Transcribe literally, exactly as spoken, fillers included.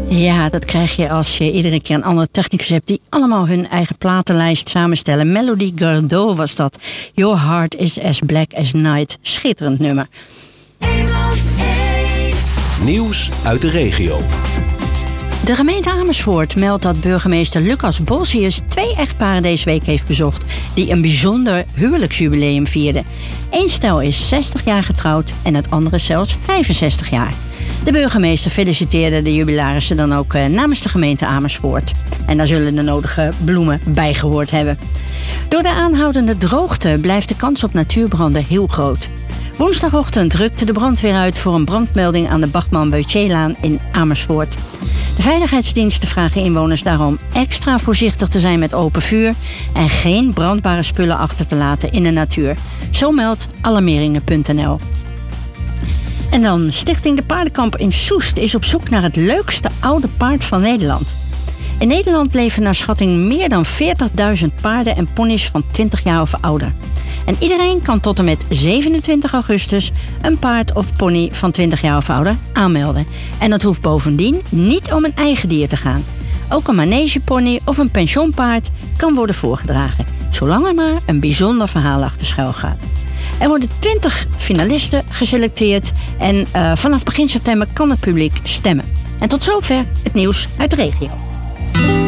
Ja, dat krijg je als je iedere keer een andere technicus hebt die allemaal hun eigen platenlijst samenstellen. Melody Gardot was dat. Your Heart is as Black as Night. Schitterend nummer. Nieuws uit de regio. De gemeente Amersfoort meldt dat burgemeester Lucas Bolsius twee echtparen deze week heeft bezocht die een bijzonder huwelijksjubileum vierden. Eén stel is zestig jaar getrouwd en het andere zelfs vijfenzestig jaar. De burgemeester feliciteerde de jubilarissen dan ook eh, namens de gemeente Amersfoort. En daar zullen de nodige bloemen bij gehoord hebben. Door de aanhoudende droogte blijft de kans op natuurbranden heel groot. Woensdagochtend rukte de brandweer uit voor een brandmelding aan de Bachman-Beutjelaan in Amersfoort. De veiligheidsdiensten vragen inwoners daarom extra voorzichtig te zijn met open vuur en geen brandbare spullen achter te laten in de natuur. Zo meldt alarmeringen punt n l. En dan Stichting de Paardenkamp in Soest is op zoek naar het leukste oude paard van Nederland. In Nederland leven naar schatting meer dan veertigduizend paarden en ponies van twintig jaar of ouder. En iedereen kan tot en met zevenentwintig augustus een paard of pony van twintig jaar of ouder aanmelden. En dat hoeft bovendien niet om een eigen dier te gaan. Ook een manegepony of een pensioenpaard kan worden voorgedragen, zolang er maar een bijzonder verhaal achter schuil gaat. Er worden twintig finalisten geselecteerd en uh, vanaf begin september kan het publiek stemmen. En tot zover het nieuws uit de regio.